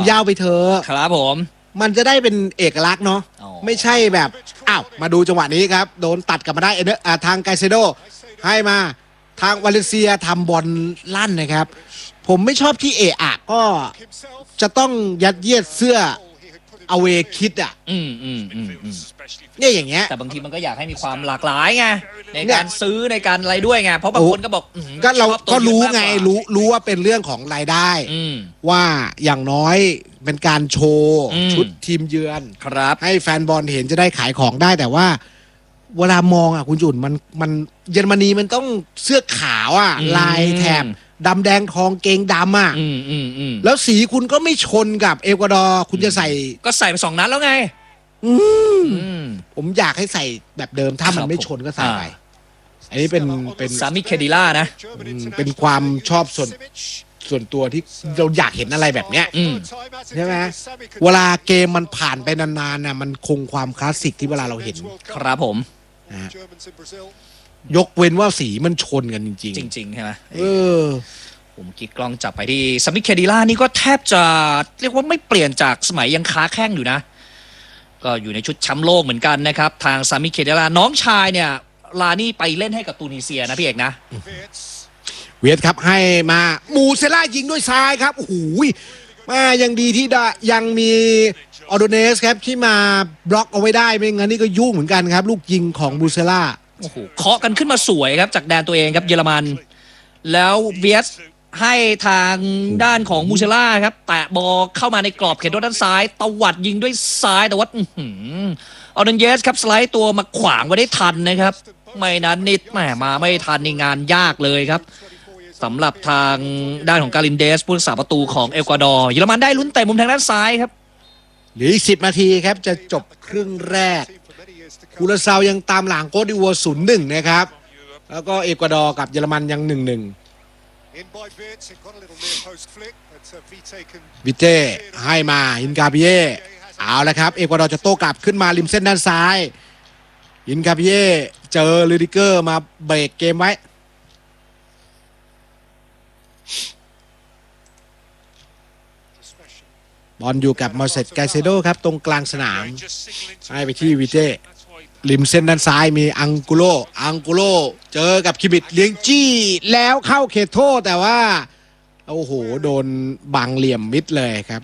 ำยาวไปเถอะครับผมมันจะได้เป็นเอกลักษณ์เนาะไม่ใช่แบบอ้าวมาดูจังหวะนี้ครับโดนตัดกลับมาได้ทางไกเซโดให้มาทางวาเลนเซียทำบอลลั่นนะครับผมไม่ชอบที่อะก็จะต้องยัดเยียดเสื้อเอาเวคิดเนี่ยอย่างเงี้ยแต่บางทีมันก็อยากให้มีความหลากหลายไงในการซื้อในการอะไรด้วยไงเพราะบางคนก็บอกก็เราก็รู้ไงรู้ว่าเป็นเรื่องของรายได้ว่าอย่างน้อยเป็นการโชว์ชุดทีมเยือนครับให้แฟนบอลเห็นจะได้ขายของได้แต่ว่าเวลามองคุณจุนมันเยอรมนีมันต้องเสื้อขาวลายแถบดำแดงทองเกงดำแล้วสีคุณก็ไม่ชนกับเอกวาดอร์คุณจะใส่ก็ใส่ไป2 นัดแล้วไงผมอยากให้ใส่แบบเดิมถ้ามันไม่ชนก็ใส่ไปอันนี้เป็นซามิเคดิล่านะเป็นความชอบส่วนตัวที่เราอยากเห็นอะไรแบบเนี้ยใช่ไหมเวลาเกมมันผ่านไปนานๆน่ะมันคงความคลาสสิกที่เวลาเราเห็นครับผมยกเว้นว่าสีมันชนกันจริงๆจริงๆใช่ไหมผมกิ๊กกล้องจับไปที่ซามิเคดิล่านี่ก็แทบจะเรียกว่าไม่เปลี่ยนจากสมัยยังค้าแข้งอยู่นะก็อยู่ในชุดแชมป์โลกเหมือนกันนะครับทางซามิเคดิล่าน้องชายเนี่ยลานี่ไปเล่นให้กับตูนิเซียนะพี่เอกนะเวียดครับให้มามูเซล่ายิงด้วยซ้ายครับโอ้โหมายังดีที่ยังมีออโดเนสครับที่มาบล็อกเอาไว้ได้ไม่งั้นนี่ก็ยุ่งเหมือนกันครับลูกยิงของมูเซล่าโอ้โหเคาะกันขึ้นมาสวยครับจากแดนตัวเองครับเยอรมันแล้วเวียดให้ทางด้านของมูเซล่าครับแตะบอลเข้ามาในกรอบเขตโทษด้านซ้ายตวัดยิงด้วยซ้ายแต่ว่าออเดนเยสครับสไลด์ตัวมาขวางไว้ได้ทันนะครับไม่นั้นนิดแหมมาไม่ทันในงานยากเลยครับสำหรับทางด้านของการินเดสผู้รักษาประตูของเอกวาดอร์เยอรมันได้ลุ้นเตะมุมทางด้านซ้ายครับเหลืออีก10 นาทีครับจะจบครึ่งแรกคูราซาวยังตามหลังโคตดิวัว0-1นะครับแล้วก็เอกวาดอร์กับเยอรมันยัง1-1วิเต้ให้มาอินกาเบียเอาละครับเอกวาดอร์จะโต้กลับขึ้นมาริมเส้นด้านซ้ายอินกาเบียเจอลูดิเกอร์มาเบรกเกมไว้บอลอยู่กับมอร์เซตไกเซโดครับตรงกลางสนามให้ไปที่วิเต้ริมเส้นด้านซ้ายมีอังกุโลเจอกับคิบิตเลี้ยงจี้แล้วเข้าเขตโทษแต่ว่าโอ้โหโดนบังเหลี่ยมมิดเลยครับ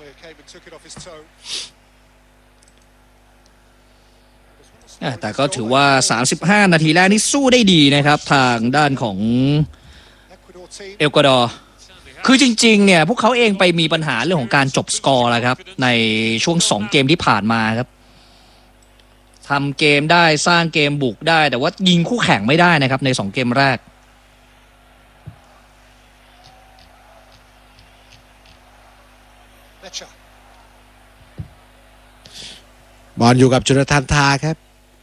แต่ก็ถือว่า35 นาทีแรกนี่สู้ได้ดีนะครับทางด้านของเอกวาดอร์คือจริงๆเนี่ยพวกเขาเองไปมีปัญหาเรื่องของการจบสกอร์แล้วครับในช่วง2 เกมที่ผ่านมาครับทำเกมได้สร้างเกมบุกได้แต่ว่ายิงคู่แข่งไม่ได้นะครับใน2 เกมแรกบอลอยู่กับจุลธานทาครับ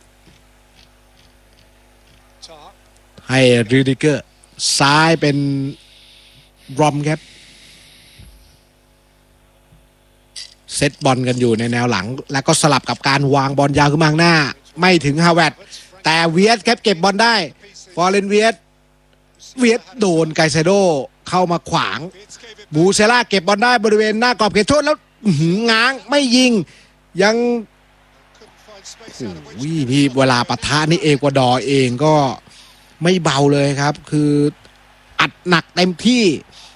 ให้รูดิเกอร์ซ้ายเป็นรอมครับเซตบอลกันอยู่ในแนวหลังแล้วก็สลับกับการวางบอลยาวขึ้นมาข้างหน้าไม่ถึงฮาวเวิร์ดแต่เวียดครับเก็บบอลได้ฟอร์เรนเวียดโดนไกเซโดเข้ามาขวางมูเซล่าเก็บบอลได้บริเวณหน้ากรอบเขตโทษแล้วง้างไม่ยิงยังพี่เวลาปะทะนี่เอกวาดอร์เองก็ไม่เบาเลยครับคืออัดหนักเต็มที่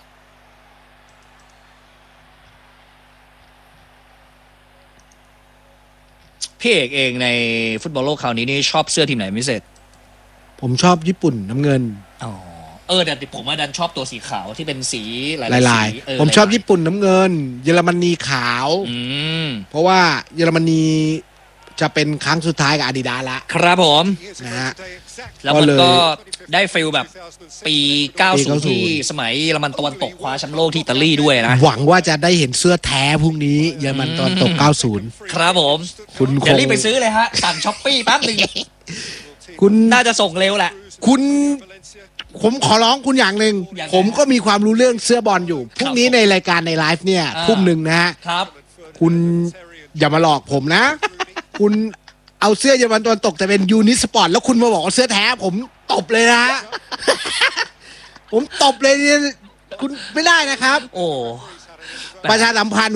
พี่เอกเองในฟุตบอลโลกคราวนี้นี่ชอบเสื้อทีมไหนพิเศษผมชอบญี่ปุ่นน้ำเงินแต่ผมดันชอบตัวสีขาวที่เป็นสีลายผมชอบญี่ปุ่นน้ำเงินเยอรมนีขาวเพราะว่าเยอรมนีจะเป็นครั้งสุดท้ายกับอาดิดาสละครับผมนะฮะแล้วมันก็ได้ฟีลแบบปี90ที่สมัยเยอรมันตะวันตกคว้าแชมป์โลกที่อิตาลีด้วยนะหวังว่าจะได้เห็นเสื้อแท้พรุ่งนี้เยอรมันตะวันตก90 ครับผมคุณเดี๋ยวรีบไปซื้อเลยฮะสั่งช้อปปี้แป๊บนึงคุณน่าจะส่งเร็วแหละผมขอร้องคุณอย่างหนึ่งผมก็มีความรู้เรื่องเสื้อบอลอยู่พรุ่งนี้ในรายการในไลฟ์เนี่ย1:00นะฮะครับคุณอย่ามาหลอกผมนะคุณเอาเสื้อเยอรมันตะวันตกแต่เป็นยูนิสปอร์ตแล้วคุณมาบอกว่าเสื้อแท้ผมตบเลยนะผมตบเลยเนี่ยคุณไม่ได้นะครับโอ้ประชาสัมพันธ์